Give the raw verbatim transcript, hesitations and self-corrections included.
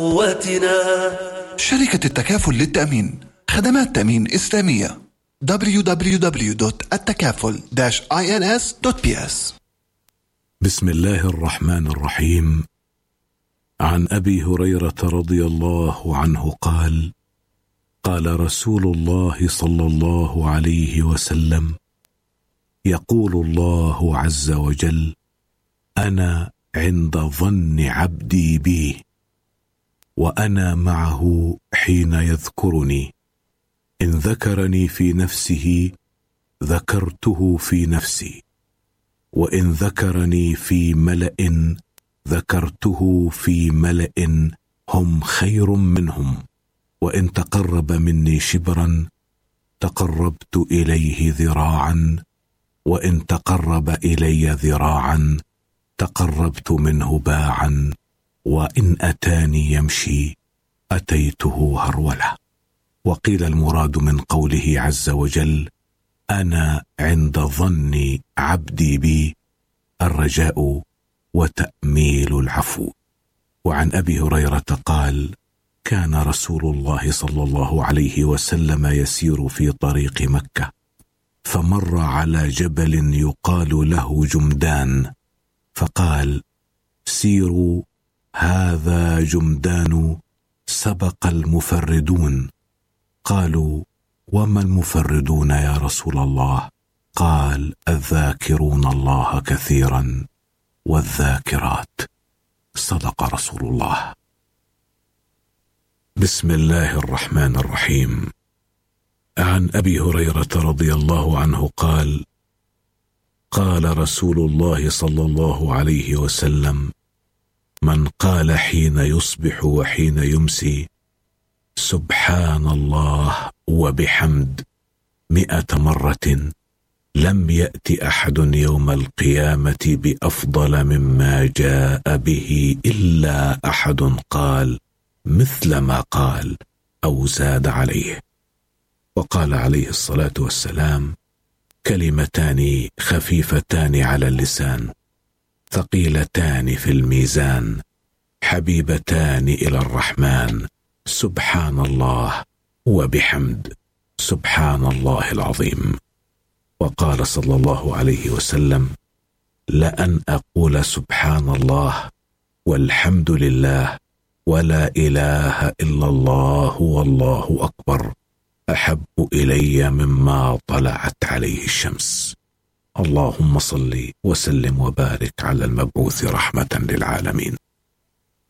قوتنا. شركة التكافل للتأمين، خدمات تأمين إسلامية. دبليو دبليو دبليو دوت التكافل داش آي إن إس دوت بي إس. بسم الله الرحمن الرحيم. عن أبي هريرة رضي الله عنه قال: قال رسول الله صلى الله عليه وسلم: يقول الله عز وجل: أنا عند ظن عبدي بي، وأنا معه حين يذكرني، إن ذكرني في نفسه ذكرته في نفسي، وإن ذكرني في ملأ ذكرته في ملأ هم خير منهم، وإن تقرب مني شبرا تقربت إليه ذراعا، وإن تقرب إلي ذراعا تقربت منه باعا، وإن أتاني يمشي أتيته هرولة. وقيل المراد من قوله عز وجل: أنا عند ظن عبدي بي الرجاء وتأميل العفو. وعن أبي هريرة قال: كان رسول الله صلى الله عليه وسلم يسير في طريق مكة، فمر على جبل يقال له جمدان، فقال: سيروا، هذا جمدان سبق المفردون. قالوا: وما المفردون يا رسول الله؟ قال: الذاكرون الله كثيرا والذاكرات. صدق رسول الله. بسم الله الرحمن الرحيم. عن أبي هريرة رضي الله عنه قال: قال رسول الله صلى الله عليه وسلم: من قال حين يصبح وحين يمسي سبحان الله وبحمد مئة مرة، لم يأت أحد يوم القيامة بأفضل مما جاء به إلا أحد قال مثل ما قال أو زاد عليه. وقال عليه الصلاة والسلام: كلمتان خفيفتان على اللسان، ثقيلتان في الميزان، حبيبتان إلى الرحمن، سبحان الله وبحمد سبحان الله العظيم. وقال صلى الله عليه وسلم: لأن أقول سبحان الله والحمد لله ولا إله إلا الله والله أكبر أحب إلي مما طلعت عليه الشمس. اللهم صل وسلم وبارك على المبعوث رحمة للعالمين.